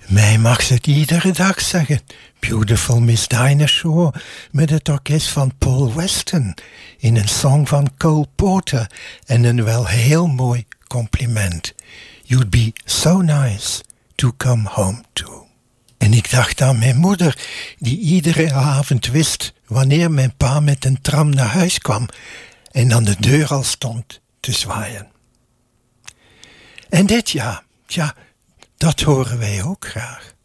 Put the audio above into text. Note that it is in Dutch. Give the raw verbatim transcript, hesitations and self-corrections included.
Mij mag ze het iedere dag zeggen. Beautiful Miss Dinah Shore met het orkest van Paul Weston in een song van Cole Porter en een wel heel mooi compliment. You'd be so nice to come home to. En ik dacht aan mijn moeder, die iedere avond wist wanneer mijn pa met een tram naar huis kwam en aan de deur al stond te zwaaien. En dit jaar, ja, dat horen wij ook graag.